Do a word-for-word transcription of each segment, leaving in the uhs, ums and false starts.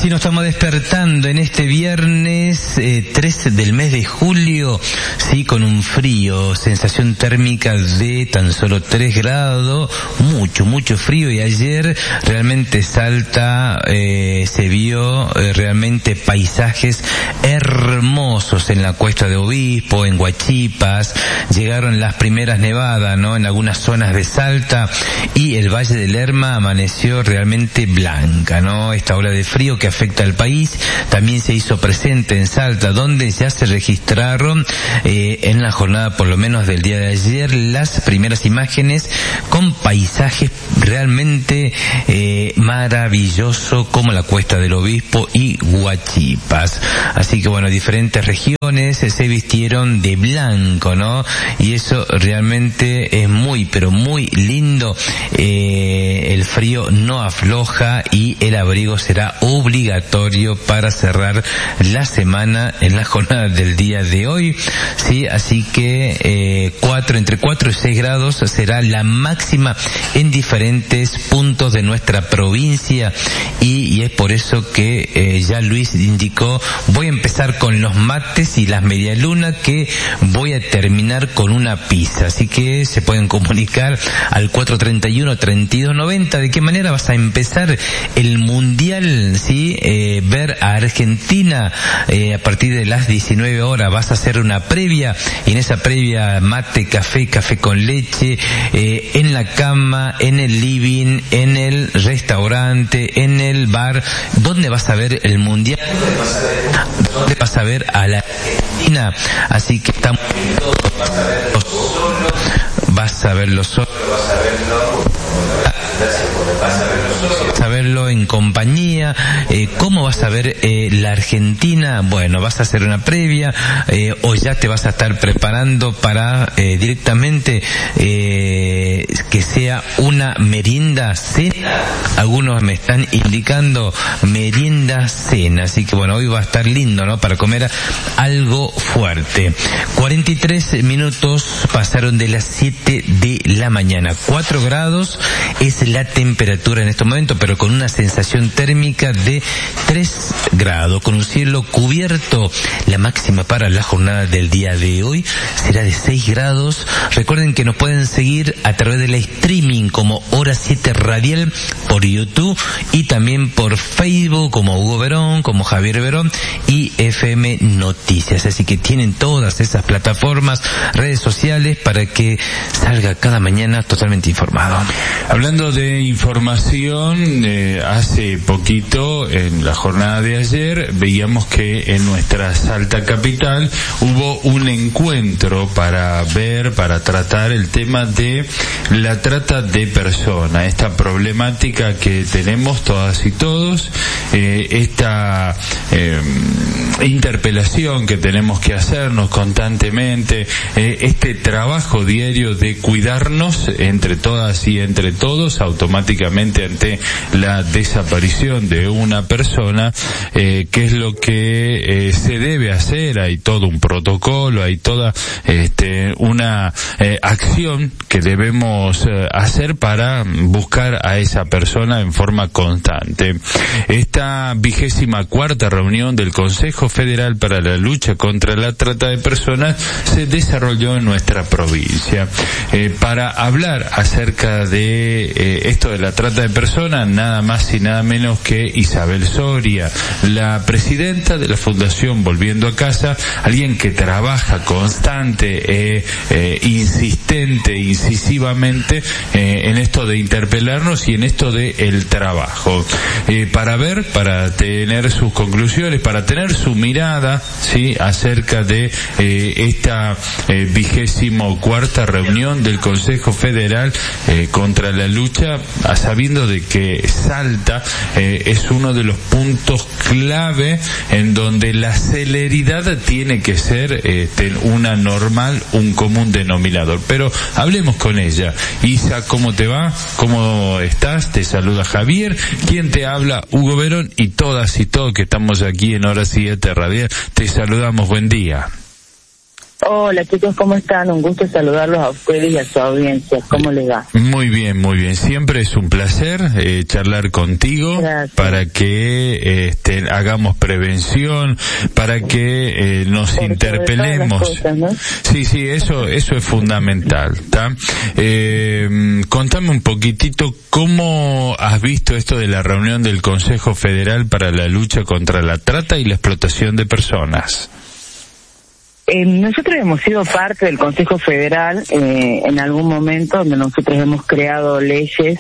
Así nos estamos despertando en este viernes eh, trece del mes de julio, sí, con un frío, sensación térmica de tan solo tres grados, mucho, mucho frío, y ayer realmente Salta eh, se vio eh, realmente paisajes hermosos en la Cuesta de Obispo, en Huachipas, llegaron las primeras nevadas, ¿no?, en algunas zonas de Salta, y el Valle del Lerma amaneció realmente blanca, ¿no? Esta ola de frío que afecta al país también se hizo presente en Salta, donde ya se registraron eh, en la jornada, por lo menos del día de ayer, las primeras imágenes con paisajes realmente eh, maravillosos como la Cuesta del Obispo y Huachipas. Así que bueno, diferentes regiones se vistieron de blanco, ¿no? Y eso realmente es muy, pero muy lindo. Eh, el frío no afloja y el abrigo será obligatorio para cerrar la semana en la jornada del día de hoy, sí, así que eh, cuatro, entre cuatro y seis grados será la máxima en diferentes puntos de nuestra provincia, y, y es por eso que eh, ya Luis indicó, voy a empezar con los mates y las medialunas, que voy a terminar con una pizza, así que se pueden comunicar al cuatro treinta y uno, treinta y dos noventa. ¿De qué manera vas a empezar el mundial? Sí, eh, ver a Argentina eh, a partir de las diecinueve horas. Vas a hacer una previa, y en esa previa mate, café, café con leche, eh, en la cama, en el living, en el restaurante, en el bar. ¿Dónde vas a ver el mundial? ¿Dónde vas a ver a la Argentina? Así que estamos vas a verlo solo, vas a verlo solo, vas a verlo vas a verlo solo, vas a verlo en compañía. Eh, ¿Cómo vas a ver eh, la Argentina? Bueno, vas a hacer una previa, eh, o ya te vas a estar preparando para eh, directamente eh, que sea una merienda cena. Algunos me están indicando merienda cena, así que bueno, hoy va a estar lindo, ¿no?, para comer algo fuerte. cuarenta y tres minutos pasaron de las siete de la mañana. cuatro grados es la temperatura en este momento, pero con una sensación térmica de tres grados, con un cielo cubierto. La máxima para la jornada del día de hoy será de seis grados. Recuerden que nos pueden seguir a través del streaming como Hora siete Radial por YouTube, y también por Facebook como Hugo Verón, como Javier Verón y F M Noticias. Así que tienen todas esas plataformas, redes sociales, para que salga cada mañana totalmente informado. Hablando de información, eh, hace poquito, en la jornada de ayer, veíamos que en nuestra Salta capital hubo un encuentro para ver, para tratar el tema de la trata de personas, esta problemática que tenemos todas y todos, eh, esta eh, interpelación que tenemos que hacernos constantemente, eh, este trabajo diario de cuidarnos entre todas y entre todos, automáticamente ante la desaparición de una persona, eh, qué es lo que eh, se debe hacer. Hay todo un protocolo, hay toda este, una eh, acción que debemos eh, hacer para buscar a esa persona en forma constante. Esta vigésima cuarta reunión del Consejo Federal para la Lucha contra la Trata de Personas se desarrolló en nuestra provincia. Eh, para hablar acerca de eh, esto de la trata de personas, nada más y nada menos que Isabel Soria, la presidenta de la Fundación Volviendo a Casa, alguien que trabaja constante, eh, eh, insistente, incisivamente eh, en esto de interpelarnos y en esto de el trabajo, eh, para ver, para tener sus conclusiones, para tener su mirada, sí, acerca de eh, esta eh, vigésimo cuarta reunión del Consejo Federal eh, contra la lucha, a sabiendo de que Salta eh, es uno de los puntos clave en donde la celeridad tiene que ser este, una normal, un común denominador. Pero hablemos con ella. Isa, ¿cómo te va? ¿Cómo estás? Te saluda Javier, quien te habla, Hugo Verón, y todas y todos que estamos aquí en Hora siete Radial, te saludamos. Buen día. Hola chicos, ¿cómo están? Un gusto saludarlos a ustedes y a su audiencia. ¿Cómo les va? Muy bien, muy bien. Siempre es un placer eh, charlar contigo. Gracias. Para que este, hagamos prevención, para que eh, nos Por interpelemos. Cosas, ¿no? Sí, sí, eso eso es fundamental. ¿Tá? Eh, contame un poquitito cómo has visto esto de la reunión del Consejo Federal para la lucha contra la trata y la explotación de personas. Eh, nosotros hemos sido parte del Consejo Federal eh, en algún momento donde nosotros hemos creado leyes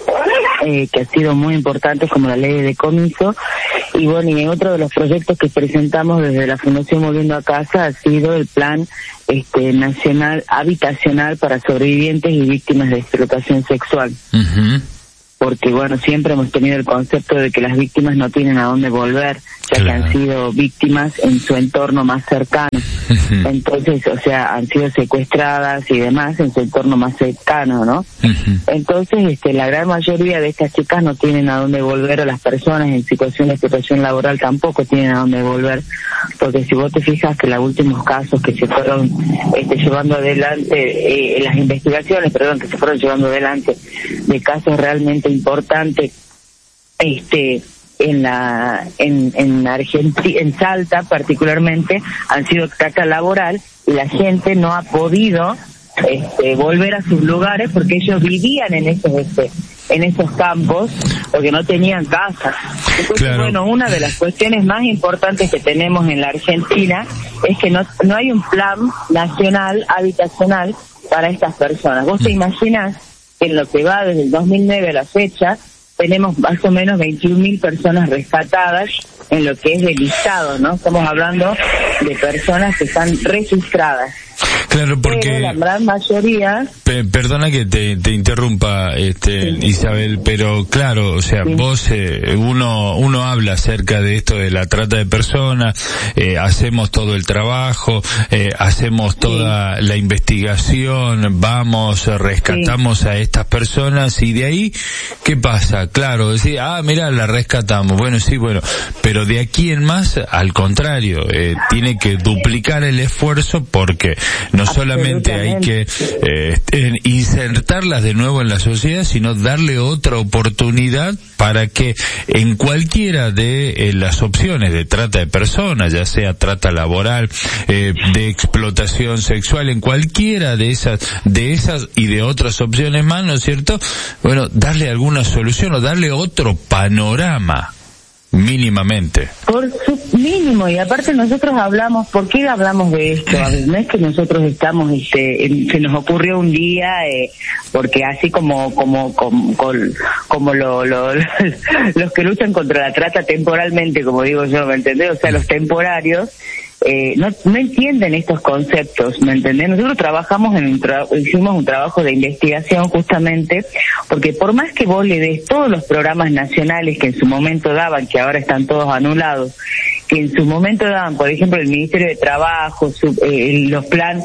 eh, que han sido muy importantes como la ley de decomiso y bueno, y otro de los proyectos que presentamos desde la Fundación Volviendo a Casa ha sido el plan este nacional habitacional para sobrevivientes y víctimas de explotación sexual. Uh-huh. Porque bueno, siempre hemos tenido el concepto de que las víctimas no tienen a dónde volver, ya claro. que han sido víctimas en su entorno más cercano. Uh-huh. Entonces, o sea, han sido secuestradas y demás en su entorno más cercano, ¿no? Uh-huh. Entonces, este, la gran mayoría de estas chicas no tienen a dónde volver, o las personas en situación de explotación laboral tampoco tienen a dónde volver, porque si vos te fijas que los últimos casos que se fueron este, llevando adelante, eh, las investigaciones, perdón, que se fueron llevando adelante de casos realmente importante este en la en en Argentina, en Salta particularmente, han sido trata laboral y la gente no ha podido este volver a sus lugares porque ellos vivían en esos este en esos campos porque no tenían casa. Entonces, claro. bueno, una de las cuestiones más importantes que tenemos en la Argentina es que no no hay un plan nacional habitacional para estas personas. Vos te imaginás que en lo que va desde el dos mil nueve a la fecha, tenemos más o menos veintiún mil personas rescatadas en lo que es el listado, ¿no? Estamos hablando de personas que están registradas. Claro, porque pero la gran mayoría... Pe- perdona que te, te interrumpa, este, sí. Isabel, pero claro, o sea, sí. vos, eh, uno, uno habla acerca de esto de la trata de personas, eh, hacemos todo el trabajo, eh, hacemos toda sí. la investigación, vamos, rescatamos sí. a estas personas y de ahí, ¿qué pasa? Claro, decir, ah, mira, la rescatamos, bueno, sí, bueno, pero de aquí en más, al contrario, eh, tiene que duplicar el esfuerzo porque no solamente hay que eh, insertarlas de nuevo en la sociedad, sino darle otra oportunidad para que en cualquiera de eh, las opciones de trata de personas, ya sea trata laboral, eh, de explotación sexual, en cualquiera de esas, de esas y de otras opciones más, ¿no es cierto? Bueno, darle alguna solución o darle otro panorama. Mínimamente. Por su mínimo, y aparte nosotros hablamos, ¿por qué hablamos de esto? A ver, no es que nosotros estamos, este, en, se nos ocurrió un día, eh, porque así como, como, como, como, como lo, lo, lo, los que luchan contra la trata temporalmente, como digo yo, ¿me entendés? O sea, los temporarios, eh, no, no entienden estos conceptos, ¿me entendés? Nosotros trabajamos en un tra- hicimos un trabajo de investigación justamente, porque por más que vos le des todos los programas nacionales que en su momento daban, que ahora están todos anulados, que en su momento daban, por ejemplo, el Ministerio de Trabajo, su, eh, los plan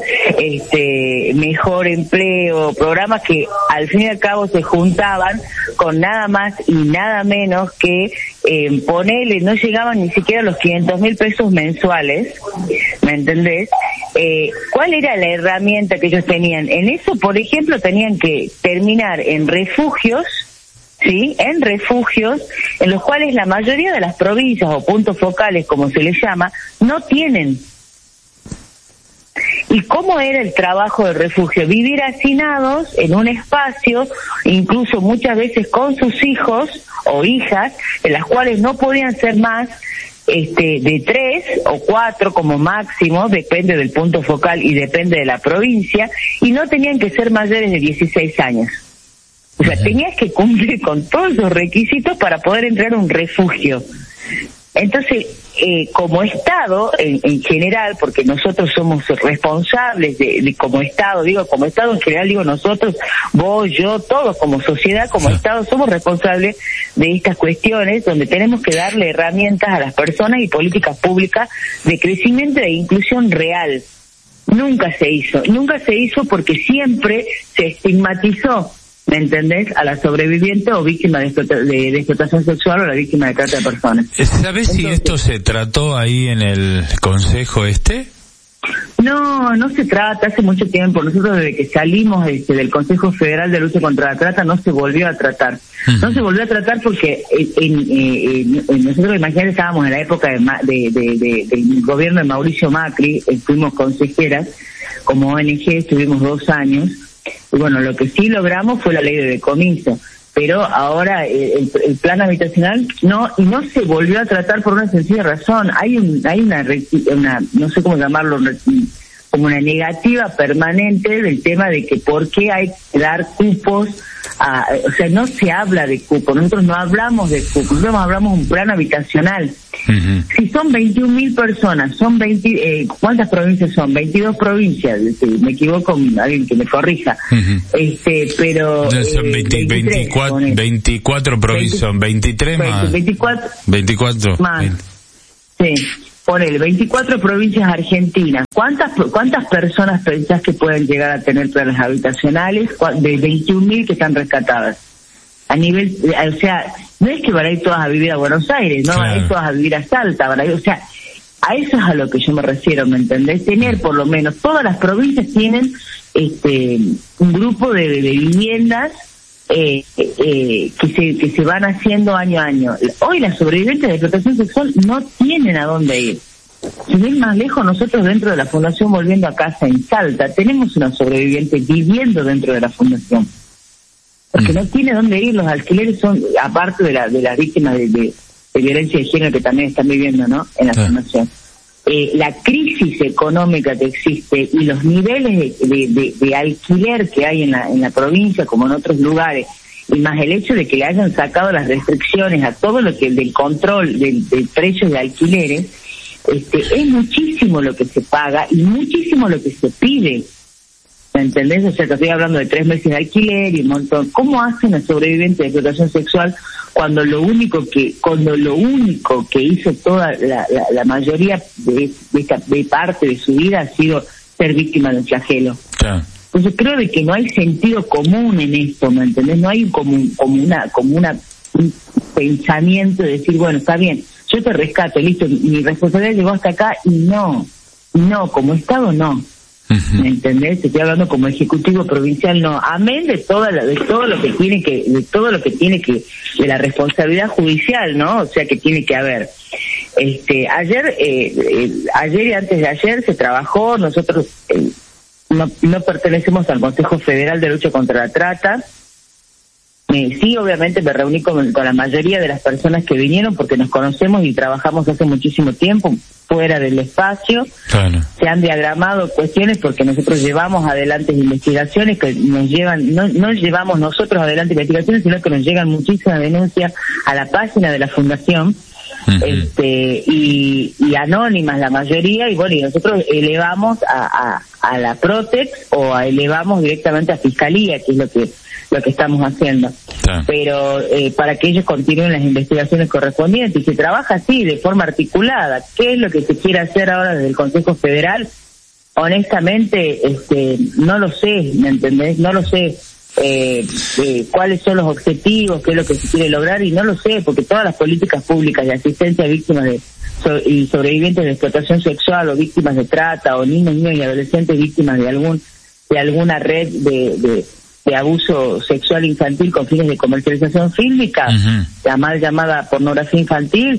este, Mejor Empleo, programas que al fin y al cabo se juntaban con nada más y nada menos que eh, ponerle, no llegaban ni siquiera a los quinientos mil pesos mensuales, ¿me entendés? Eh, ¿Cuál era la herramienta que ellos tenían? En eso, por ejemplo, tenían que terminar en refugios, ¿sí? En refugios, en los cuales la mayoría de las provincias o puntos focales, como se les llama, no tienen. ¿Y cómo era el trabajo del refugio? Vivir hacinados en un espacio, incluso muchas veces con sus hijos o hijas, en las cuales no podían ser más este de tres o cuatro como máximo, depende del punto focal y depende de la provincia, y no tenían que ser mayores de dieciséis años. O sea, tenías que cumplir con todos los requisitos para poder entrar a un refugio. Entonces, eh, como Estado, en, en general, porque nosotros somos responsables de, de como Estado, digo, como Estado en general, digo nosotros, vos, yo, todos como sociedad, como Estado, somos responsables de estas cuestiones, donde tenemos que darle herramientas a las personas y políticas públicas de crecimiento e inclusión real. Nunca se hizo, nunca se hizo porque siempre se estigmatizó, ¿me entendés? A la sobreviviente o víctima de, explota- de, de explotación sexual o la víctima de trata de personas. ¿Sabes si esto se trató ahí en el consejo este? No, no se trata, hace mucho tiempo, nosotros desde que salimos este, del Consejo Federal de Lucha contra la Trata no se volvió a tratar. Uh-huh. No se volvió a tratar porque en, en, en, en, nosotros, imagínate, estábamos en la época de, de, de, de, del gobierno de Mauricio Macri, eh, fuimos consejeras, como O N G estuvimos dos años, y bueno, lo que sí logramos fue la ley de decomiso. Pero ahora el, el plan habitacional no, y no se volvió a tratar por una sencilla razón. Hay un, hay una, una, no sé cómo llamarlo, como una negativa permanente del tema de que por qué hay que dar cupos a, o sea, no se habla de cupos, nosotros no hablamos de cupos, nosotros hablamos de un plan habitacional. Uh-huh. Si son veintiún mil personas, son veinte, eh, ¿cuántas provincias son? veintidós provincias, si me equivoco, alguien que me corrija. Uh-huh. Este, pero no, son veinte, eh, veintitrés, veinticuatro, veinticuatro provincias, son veintitrés más. veinticuatro, veinticuatro más. veinte. Sí. Ponele, veinticuatro provincias argentinas. ¿Cuántas cuántas personas pensás que pueden llegar a tener planes habitacionales de veintiún mil que están rescatadas? A nivel, o sea, no es que van a ir todas a vivir a Buenos Aires, no claro. Van a ir todas a vivir a Salta, van a ir, o sea, a eso es a lo que yo me refiero, ¿me entendés? Tener por lo menos, todas las provincias tienen este un grupo de, de viviendas Eh, eh, que se que se van haciendo año a año. Hoy las sobrevivientes de explotación sexual no tienen a dónde ir. Sin ir más lejos, nosotros dentro de la Fundación Volviendo a Casa en Salta tenemos una sobreviviente viviendo dentro de la Fundación. Porque mm. no tiene dónde ir, los alquileres son, aparte de la de las víctimas de, de, de violencia de género que también están viviendo, ¿no? En la ah. Fundación. Eh, la crisis económica que existe y los niveles de, de, de, de alquiler que hay en la, en la provincia como en otros lugares, y más el hecho de que le hayan sacado las restricciones a todo lo que del control del, del precio de alquileres, este, es muchísimo lo que se paga y muchísimo lo que se pide. ¿Me entendés? O sea, te estoy hablando de tres meses de alquiler y un montón. ¿Cómo hace una sobreviviente de explotación sexual cuando lo único que cuando lo único que hizo toda la, la, la mayoría de, de esta de parte de su vida ha sido ser víctima de un flagelo? Claro. Entonces creo de que no hay sentido común en esto, ¿me entendés? No hay como, como una como una un pensamiento de decir, bueno, está bien, yo te rescato, listo, mi responsabilidad llegó hasta acá, y no, no, como Estado no. Uh-huh. ¿Me entendés? Estoy hablando como ejecutivo provincial, no, amén de toda la, de todo lo que tiene que, de todo lo que tiene que, de la responsabilidad judicial, ¿no? O sea que tiene que haber. Este, ayer, eh, eh, ayer y antes de ayer se trabajó, nosotros eh, no, no pertenecemos al Consejo Federal de Lucha contra la Trata. Eh, sí, obviamente me reuní con, con la mayoría de las personas que vinieron porque nos conocemos y trabajamos hace muchísimo tiempo fuera del espacio. Claro. Se han diagramado cuestiones porque nosotros llevamos adelante investigaciones que nos llevan, no, no llevamos nosotros adelante investigaciones, sino que nos llegan muchísimas denuncias a la página de la Fundación. Uh-huh. Este, y, y anónimas la mayoría, y bueno, y nosotros elevamos a, a, a la Protex o a elevamos directamente a Fiscalía, que es lo que lo que estamos haciendo. Sí. Pero eh, para que ellos continúen las investigaciones correspondientes, y se trabaja así, de forma articulada. ¿Qué es lo que se quiere hacer ahora desde el Consejo Federal? Honestamente, este, no lo sé, ¿me entendés? No lo sé. Eh, eh, cuáles son los objetivos, qué es lo que se quiere lograr, y no lo sé, porque todas las políticas públicas de asistencia a víctimas de so, y sobrevivientes de explotación sexual, o víctimas de trata, o niños, niños y adolescentes víctimas de algún de alguna red de, de, de abuso sexual infantil con fines de comercialización fílmica, uh-huh. la mal llamada pornografía infantil,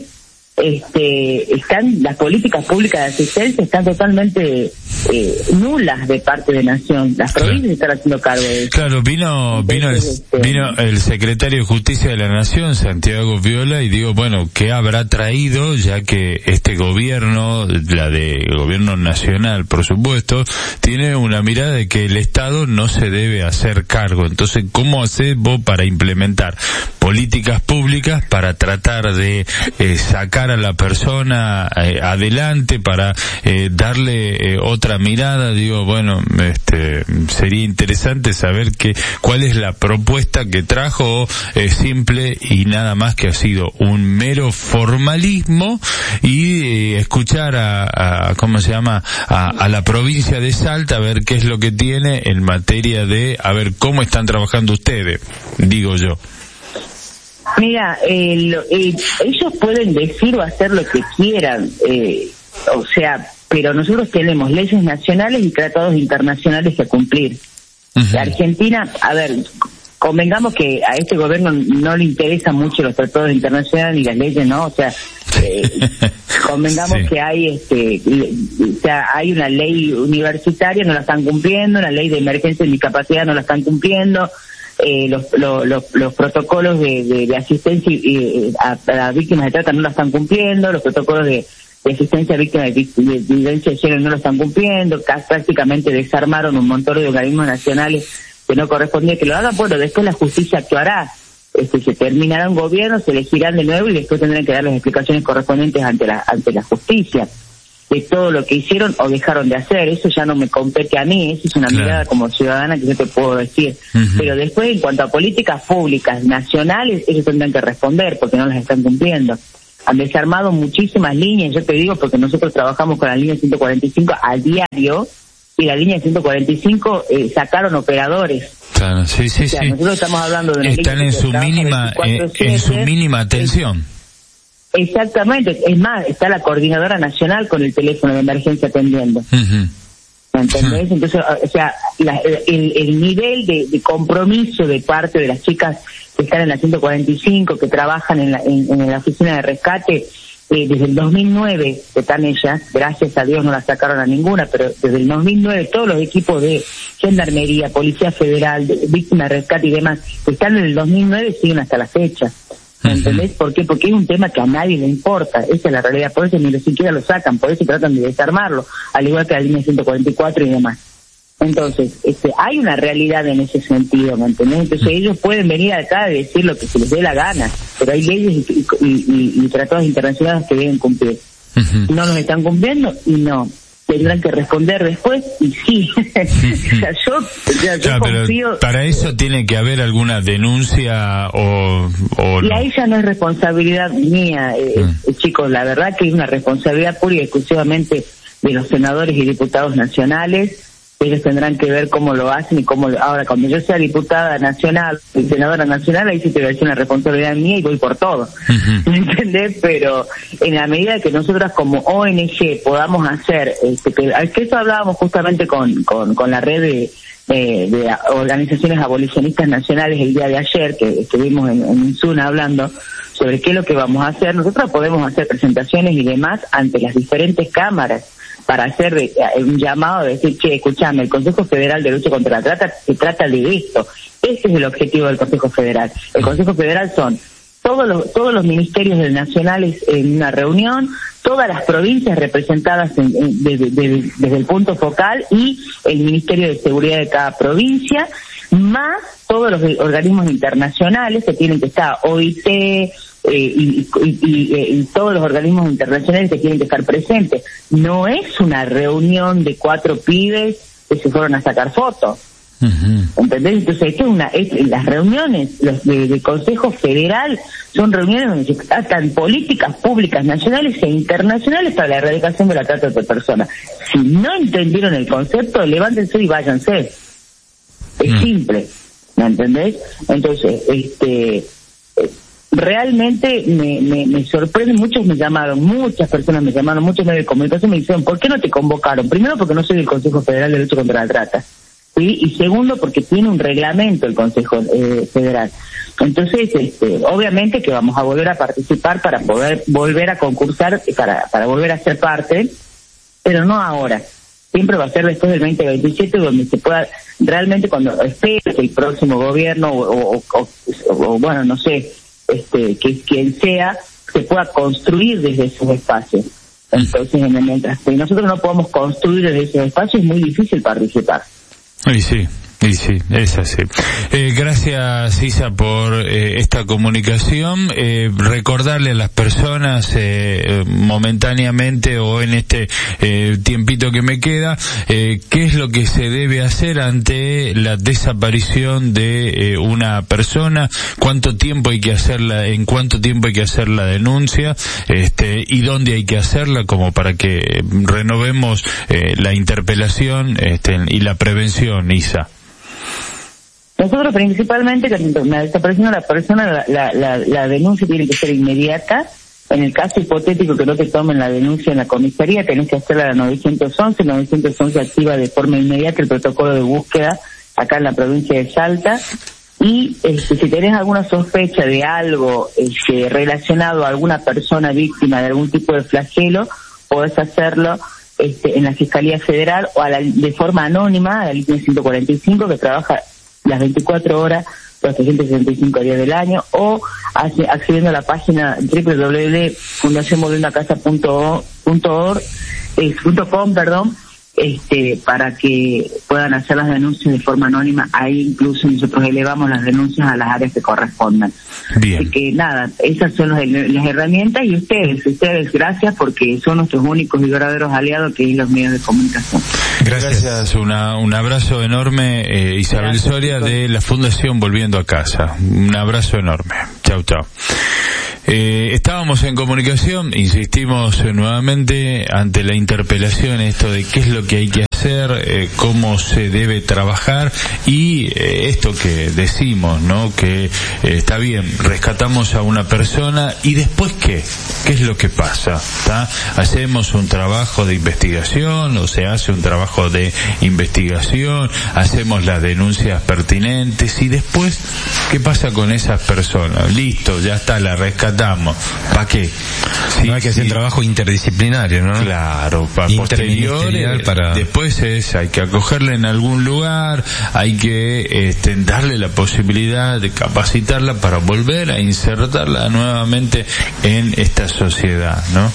este, están las políticas públicas de asistencia están totalmente eh, nulas de parte de Nación. Las provincias claro. están haciendo cargo de eso. Claro, vino vino el, este, vino el secretario de Justicia de la Nación, Santiago Viola, y digo, bueno, ¿qué habrá traído? Ya que este gobierno, la de gobierno nacional, por supuesto, tiene una mirada de que el Estado no se debe hacer cargo. Entonces, ¿cómo haces vos para implementar políticas públicas para tratar de eh, sacar a la persona eh, adelante, para eh, darle eh, otra mirada? Digo, bueno, este, sería interesante saber que, cuál es la propuesta que trajo, o eh, simple y nada más que ha sido un mero formalismo, y eh, escuchar a, a, ¿cómo se llama?, a, a la provincia de Salta, a ver qué es lo que tiene en materia de, a ver cómo están trabajando ustedes, digo yo. Mira, eh, lo, eh, ellos pueden decir o hacer lo que quieran, eh, o sea, pero nosotros tenemos leyes nacionales y tratados internacionales que cumplir. Uh-huh. La Argentina, a ver, convengamos que a este gobierno no le interesan mucho los tratados internacionales ni las leyes, ¿no? O sea, eh, convengamos sí. que hay este o sea hay una ley universitaria, no la están cumpliendo, una ley de emergencia y discapacidad no la están cumpliendo, eh, los, los, los, los protocolos de, de, de asistencia y, a, a las víctimas de trata no la están cumpliendo, los protocolos de, de asistencia a víctimas de, de, de violencia de género no lo están cumpliendo, prácticamente desarmaron un montón de organismos nacionales que no correspondía que lo hagan. Bueno, después la justicia actuará, este, se terminará un gobierno, se elegirán de nuevo y después tendrán que dar las explicaciones correspondientes ante la ante la justicia de todo lo que hicieron o dejaron de hacer. Eso ya no me compete a mí, eso es una claro. mirada como ciudadana que yo te puedo decir. Uh-huh. Pero después, en cuanto a políticas públicas nacionales, ellos tendrán que responder porque no las están cumpliendo. Han desarmado muchísimas líneas, yo te digo, porque nosotros trabajamos con la línea ciento cuarenta y cinco a diario, y la línea ciento cuarenta y cinco eh, sacaron operadores. Claro, sí, sí, o sea, sí. Nosotros estamos hablando de una están en su mínima eh, en su mínima atención. Exactamente, es más, está la coordinadora nacional con el teléfono de emergencia atendiendo. Uh-huh. ¿Me entendés? Uh-huh. Entonces, o sea, la, el, el nivel de, de compromiso de parte de las chicas que están en la ciento cuarenta y cinco, que trabajan en la, en, en la oficina de rescate, Eh, desde el dos mil nueve están ellas, gracias a Dios no las sacaron a ninguna, pero desde el dos mil nueve todos los equipos de Gendarmería, Policía Federal, de, Víctima de Rescate y demás, que están en el dos mil nueve siguen hasta la fecha. ¿Me entendés? ¿Por qué? Porque es un tema que a nadie le importa, esa es la realidad, por eso ni siquiera lo sacan, por eso tratan de desarmarlo, al igual que la línea ciento cuarenta y cuatro y demás. Entonces, este, hay una realidad en ese sentido, ¿me entendés? Entonces ellos pueden venir acá y decir lo que se les dé la gana, pero hay leyes y, y, y, y tratados internacionales que deben cumplir. Uh-huh. No los están cumpliendo y no. Tendrán que responder después y sí. o sea, yo, o sea, yo claro, confío... Pero para eso tiene que haber alguna denuncia o... o y no. ahí ya no es responsabilidad mía, eh, uh-huh. chicos, la verdad que es una responsabilidad pura y exclusivamente de los senadores y diputados nacionales. Ellos tendrán que ver cómo lo hacen y cómo lo... Ahora, cuando yo sea diputada nacional y senadora nacional, ahí sí te voy a decir una responsabilidad mía y voy por todo. Uh-huh. ¿Me entendés? Pero en la medida que nosotras como O N G podamos hacer... Este, que, que eso hablábamos justamente con, con, con la red de, de, de organizaciones abolicionistas nacionales el día de ayer, que estuvimos en, en Insuna hablando sobre qué es lo que vamos a hacer. Nosotros podemos hacer presentaciones y demás ante las diferentes cámaras para hacer de, un llamado de decir, che, escuchame, el Consejo Federal de Lucha contra la Trata se trata de esto. Ese es el objetivo del Consejo Federal. El Consejo Federal son todos los, todos los ministerios nacionales en una reunión, todas las provincias representadas en, en, de, de, de, desde el punto focal y el Ministerio de Seguridad de cada provincia, más todos los organismos internacionales que tienen que estar, O I T, Eh, y, y, y, y todos los organismos internacionales que tienen que estar presentes. No es una reunión de cuatro pibes que se fueron a sacar fotos. Uh-huh. ¿Entendés? Entonces, esto es una, es, las reuniones los de, de Consejo Federal son reuniones donde se tratan políticas públicas nacionales e internacionales para la erradicación de la trata de personas. Si no entendieron el concepto, levántense y váyanse. Es uh-huh. simple. ¿Me entendés? Entonces, este... Eh, realmente me, me, me sorprende, muchos me llamaron, muchas personas me llamaron, muchos medios de comunicación me dijeron, ¿por qué no te convocaron? Primero porque no soy del Consejo Federal de Lucha contra la Trata, ¿sí? Y segundo porque tiene un reglamento el Consejo eh, Federal. Entonces, este, obviamente que vamos a volver a participar para poder volver a concursar, para, para volver a ser parte, pero no ahora. Siempre va a ser después del veinte veintisiete donde se pueda, realmente cuando espere que el próximo gobierno o, o, o, o bueno, no sé, este que quien sea se pueda construir desde esos espacios. Entonces, mientras que nosotros no podemos construir desde esos espacios, es muy difícil participar. Sí, sí. Y sí, es así. Eh, gracias, Isa, por eh, esta comunicación. Eh, recordarle a las personas eh, momentáneamente o en este eh, tiempito que me queda, eh, qué es lo que se debe hacer ante la desaparición de eh, una persona, cuánto tiempo hay que hacerla, en cuánto tiempo hay que hacer la denuncia, este, y dónde hay que hacerla, como para que renovemos eh, la interpelación este, y la prevención, Isa. Nosotros principalmente, cuando me desapareciendo la persona, la, la, la, la denuncia tiene que ser inmediata, En el caso hipotético que no te tomen la denuncia en la comisaría, tenés que hacerla a la novecientos once, novecientos once activa de forma inmediata el protocolo de búsqueda acá en la provincia de Salta, y este, si tenés alguna sospecha de algo este, relacionado a alguna persona víctima de algún tipo de flagelo, podés hacerlo este, en la Fiscalía Federal o a la, de forma anónima, a la línea ciento cuarenta y cinco, que trabaja las veinticuatro horas, los trescientos sesenta y cinco días del año, o accediendo a la página doble u doble u doble u punto fundación volviendo a casa punto org, eh, punto com, perdón, este, para que puedan hacer las denuncias de forma anónima. Ahí incluso nosotros elevamos las denuncias a las áreas que correspondan. Bien. Así que nada, esas son las, las herramientas, y ustedes, ustedes gracias, porque son nuestros únicos y verdaderos aliados, que es los medios de comunicación. Gracias, Gracias. Una, un abrazo enorme, eh, Isabel Gracias, Soria, chicos, de la Fundación Volviendo a Casa. Un abrazo enorme. Chau, chau. Eh, estábamos en comunicación, insistimos nuevamente ante la interpelación, esto de qué es lo que hay que hacer, eh, cómo se debe trabajar, y eh, esto que decimos, ¿no? Que eh, está bien, rescatamos a una persona, y después qué, qué es lo que pasa, ¿tá? Hacemos un trabajo de investigación, o se hace un trabajo de investigación, hacemos las denuncias pertinentes, y después qué pasa con esas personas. Listo, ya está, la rescatamos. ¿Para qué? Sí, no hay que hacer sí. trabajo interdisciplinario, ¿no? Claro, para posterior, para... después es, hay que acogerla en algún lugar, hay que este, darle la posibilidad de capacitarla para volver a insertarla nuevamente en esta sociedad, ¿no?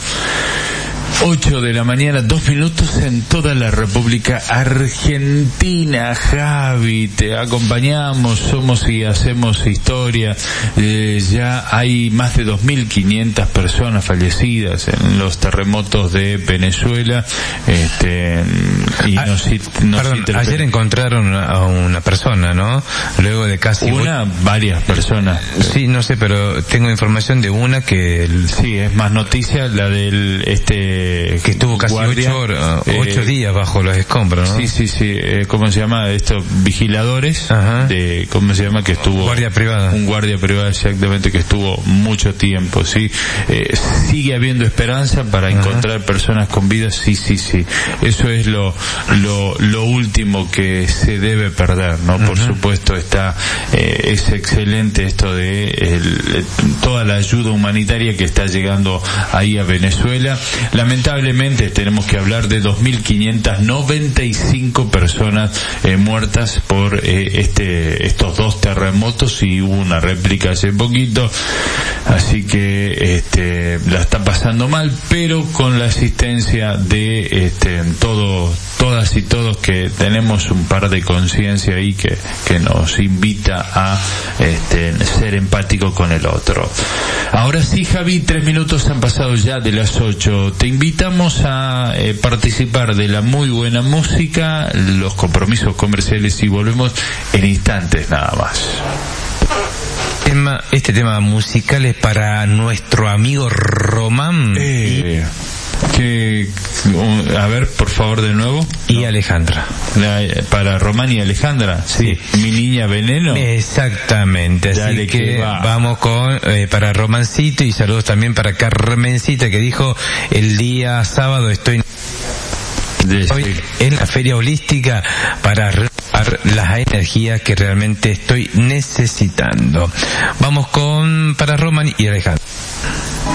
ocho de la mañana, dos minutos en toda la República Argentina. Javi, te acompañamos, somos y hacemos historia. Eh, ya hay más de dos mil quinientas personas fallecidas en los terremotos de Venezuela. Este, y ah, nos, nos perdón, ayer encontraron a una persona, ¿no? Luego de casi... Una, ocho... varias personas. Sí, no sé, pero tengo información de una que... El... Sí, es más noticia, la del... este que estuvo casi guardia, ocho, eh, ocho días bajo los escombros, ¿no? Sí, sí, sí. Eh, ¿Cómo se llama? Estos vigiladores. Ajá. De, ¿cómo se llama? Que estuvo... Guardia privada. Un guardia privada, exactamente, que estuvo mucho tiempo, sí. Eh, sigue habiendo esperanza para Ajá. encontrar personas con vida, sí, sí, sí. Eso es lo, lo, lo último que se debe perder, ¿no? Ajá. Por supuesto está, eh, es excelente esto de el, toda la ayuda humanitaria que está llegando ahí a Venezuela. Lamentablemente tenemos que hablar de dos mil quinientas noventa y cinco personas eh, muertas por eh, este estos dos terremotos, y hubo una réplica hace poquito, así que este la está pasando mal, pero con la asistencia de este todo todas y todos que tenemos un par de conciencia ahí que que nos invita a este ser empático con el otro. Ahora sí, Javi, tres minutos han pasado ya de las ocho. Te invitamos a eh, participar de la muy buena música, los compromisos comerciales, y volvemos en instantes nada más. Tema, este tema musical es para nuestro amigo Román. Eh, que, a ver, por favor, de nuevo. Y no. Alejandra. La, para Román y Alejandra. Sí. Mi niña veneno. Exactamente. Dale, así que, que va. Vamos con eh, para Romancito, y saludos también para Carmencita, que dijo el día sábado estoy hoy en la feria holística para renovar las energías que realmente estoy necesitando. Vamos con para Román y Alejandra.